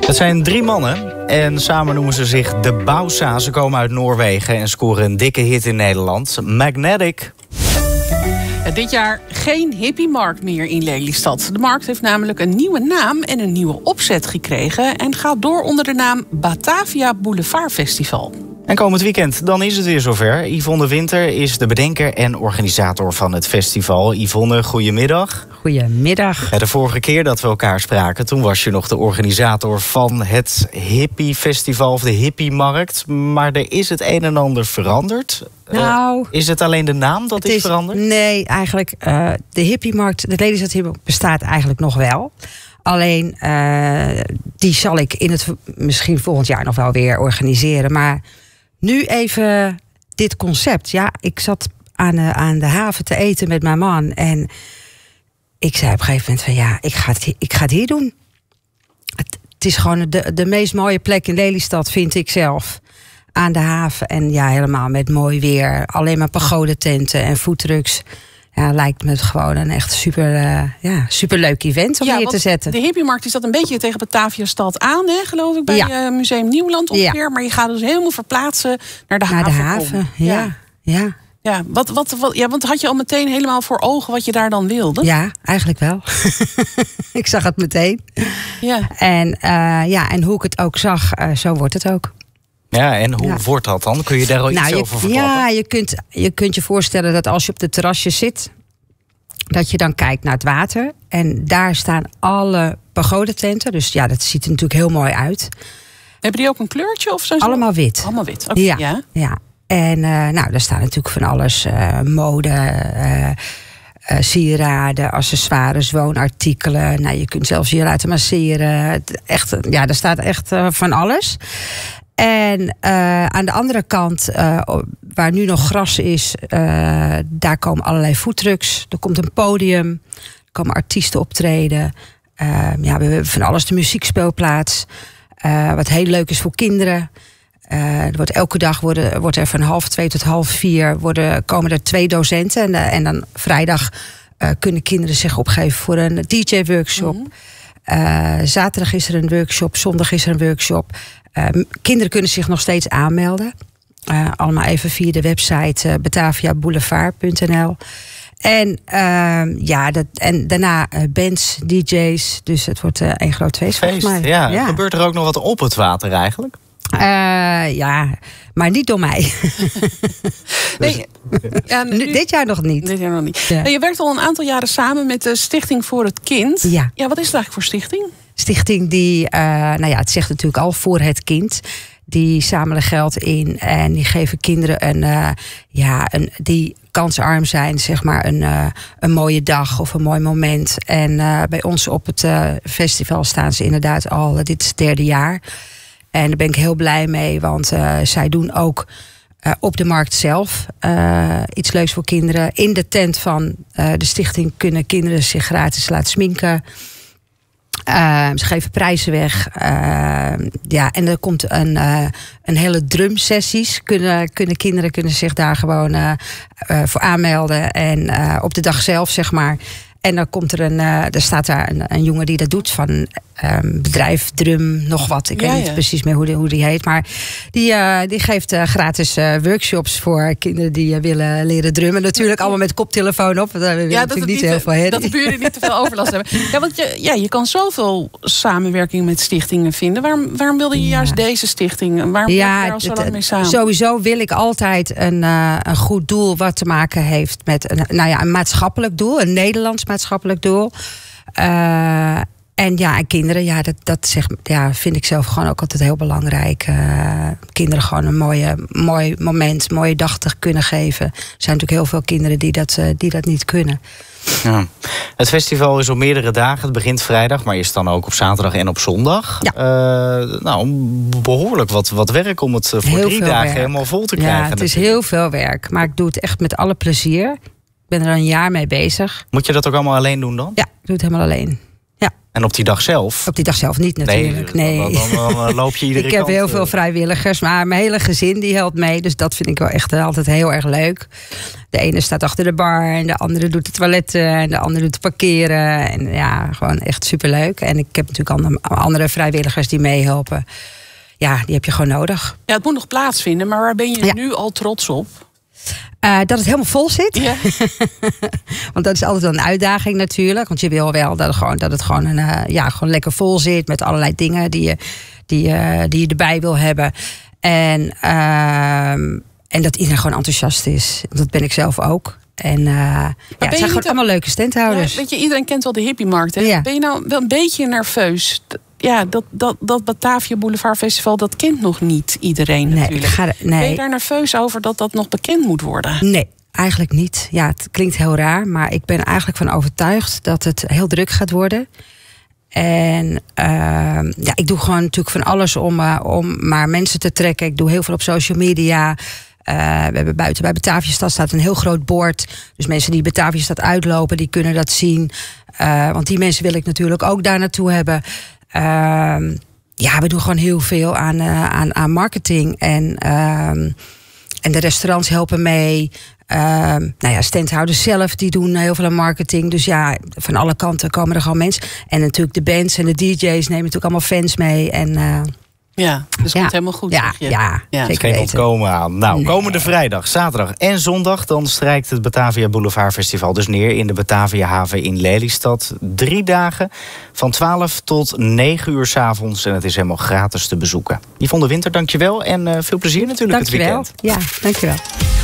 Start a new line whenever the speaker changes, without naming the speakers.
Het zijn 3 mannen en samen noemen ze zich de Bausa. Ze komen uit Noorwegen en scoren een dikke hit in Nederland. Magnetic.
Dit jaar geen hippiemarkt meer in Lelystad. De markt heeft namelijk een nieuwe naam en een nieuwe opzet gekregen en gaat door onder de naam Batavia Boulevard Festival.
En komend weekend, dan is het weer zover. Yvonne Winter is de bedenker en organisator van het festival. Yvonne, goedemiddag.
Goedemiddag.
De vorige keer dat we elkaar spraken, toen was je nog de organisator van het Hippie Festival of de Hippiemarkt. Maar er is het een en ander veranderd.
Nou,
is het alleen de naam dat is veranderd?
Nee, eigenlijk de Hippiemarkt, de Lelystad Hippie blijft eigenlijk nog wel. Alleen die zal ik misschien volgend jaar nog wel weer organiseren. Maar nu even dit concept. Ja, ik zat aan de haven te eten met mijn man. En ik zei op een gegeven moment van ja, ik ga het hier doen. Het is gewoon de meest mooie plek in Lelystad, vind ik zelf. Aan de haven. En ja, helemaal met mooi weer. Alleen maar pagodententen en foodtrucks. Ja, lijkt me gewoon een echt super leuk event om hier te zetten.
De hippiemarkt is dat een beetje tegen Bataviastad aan, hè, geloof ik, bij Museum Nieuwland ongeveer. Ja. Maar je gaat dus helemaal verplaatsen naar de haven.
Naar de haven, ja.
Ja, want had je al meteen helemaal voor ogen wat je daar dan wilde?
Ja, eigenlijk wel. Ik zag het meteen.
Ja.
En hoe ik het ook zag, zo wordt het ook.
Ja, en hoe wordt dat dan? Kun je daar al iets over verklappen?
Ja, je kunt je voorstellen dat als je op de terrasje zit, dat je dan kijkt naar het water. En daar staan alle pagodententen. Dus ja, dat ziet er natuurlijk heel mooi uit.
Hebben die ook een kleurtje? Of zijn ze
allemaal wit.
Allemaal wit, okay,
ja. En daar staan natuurlijk van alles. Mode, sieraden, accessoires, woonartikelen. Nou, je kunt zelfs je laten masseren. Daar staat echt van alles. En aan de andere kant, waar nu nog gras is, daar komen allerlei foodtrucks. Er komt een podium, er komen artiesten optreden. We hebben van alles, de muziekspeelplaats. Wat heel leuk is voor kinderen. Elke dag wordt er van 3:30 tot 4:30 komen er 2 docenten. En dan vrijdag kunnen kinderen zich opgeven voor een DJ-workshop. Mm-hmm. Zaterdag is er een workshop, zondag is er een workshop. Kinderen kunnen zich nog steeds aanmelden. Allemaal even via de website bataviaboulevard.nl. En daarna bands, DJ's. Dus het wordt een groot feest volgens mij.
Ja. Gebeurt er ook nog wat op het water eigenlijk?
Maar niet door mij.
Nee,
dit jaar nog niet.
Ja. Je werkt al een aantal jaren samen met de Stichting voor het Kind.
Ja.
Ja, wat is het eigenlijk voor stichting?
Stichting die, het zegt natuurlijk al voor het kind. Die zamelen geld in en die geven kinderen die kansarm zijn, zeg maar een mooie dag of een mooi moment. En bij ons op het festival staan ze inderdaad al, dit is het 3e jaar. En daar ben ik heel blij mee, want zij doen ook op de markt zelf iets leuks voor kinderen. In de tent van de stichting kunnen kinderen zich gratis laten sminken. Ze geven prijzen weg. En er komt een hele drumsessies. Kinderen zich daar gewoon voor aanmelden. En op de dag zelf, zeg maar. En dan komt er staat daar een jongen die dat doet van bedrijf Drum nog wat. Ik weet niet precies meer hoe die heet. Maar die geeft gratis workshops voor kinderen die willen leren drummen. Natuurlijk allemaal met koptelefoon op. Dat niet heel veel herrie.
Dat de buren niet te veel overlast hebben. Ja, want je kan zoveel samenwerking met stichtingen vinden. Waarom wilde je juist deze stichting? Waarom werk je daar al zo lang mee samen?
Sowieso wil ik altijd een goed doel wat te maken heeft met een maatschappelijk doel. Een Nederlands maatschappelijk doel. En kinderen, dat vind ik zelf gewoon ook altijd heel belangrijk. Kinderen gewoon een mooi moment, mooie dag te kunnen geven. Er zijn natuurlijk heel veel kinderen die dat niet kunnen.
Ja. Het festival is op meerdere dagen. Het begint vrijdag, maar is dan ook op zaterdag en op zondag. Ja. Behoorlijk wat werk om het voor heel 3 dagen werk. Helemaal vol te krijgen.
Ja, het is heel veel werk, maar ik doe het echt met alle plezier. Ik ben er een jaar mee bezig.
Moet je dat ook allemaal alleen doen dan?
Ja, ik doe het helemaal alleen. Ja.
En op die dag zelf?
Op die dag zelf niet natuurlijk. Nee.
Dan loop je iedere
kant. Ik heb heel veel vrijwilligers, maar mijn hele gezin die helpt mee. Dus dat vind ik wel echt altijd heel erg leuk. De ene staat achter de bar en de andere doet de toiletten en de andere doet het parkeren. En ja, gewoon echt superleuk. En ik heb natuurlijk andere vrijwilligers die meehelpen. Ja, die heb je gewoon nodig.
Ja, het moet nog plaatsvinden, maar waar ben je nu al trots op?
Dat het helemaal vol zit. Ja. Want dat is altijd wel een uitdaging natuurlijk. Want je wil wel dat het gewoon gewoon lekker vol zit met allerlei dingen die je erbij wil hebben. En dat iedereen gewoon enthousiast is. Dat ben ik zelf ook. En het zijn gewoon allemaal leuke standhouders.
Ja, weet je, iedereen kent wel de hippiemarkt. Hè? Ja. Ben je nou wel een beetje nerveus? Ja, dat Batavia Boulevard Festival, dat kent nog niet iedereen natuurlijk. Ben je daar nerveus over dat dat nog bekend moet worden?
Nee, eigenlijk niet. Ja, het klinkt heel raar, maar ik ben eigenlijk van overtuigd dat het heel druk gaat worden. En ik doe gewoon natuurlijk van alles om maar mensen te trekken. Ik doe heel veel op social media. We hebben buiten bij Bataviastad staat een heel groot bord. Dus mensen die Bataviastad uitlopen, die kunnen dat zien. Want die mensen wil ik natuurlijk ook daar naartoe hebben. We doen gewoon heel veel aan marketing. En de restaurants helpen mee. Standhouders zelf, die doen heel veel aan marketing. Dus ja, van alle kanten komen er gewoon mensen. En natuurlijk de bands en de DJ's nemen natuurlijk allemaal fans mee. En
ja, dus het komt helemaal goed.
Ja,
er is geen ontkomen aan. Nou, komende vrijdag, zaterdag en zondag, dan strijkt het Batavia Boulevard Festival dus neer in de Batavia haven in Lelystad. 3 dagen, van 12 tot 9 uur 's avonds. En het is helemaal gratis te bezoeken. Yvonne de Winter, dankjewel. En veel plezier natuurlijk het weekend.
Ja, dankjewel.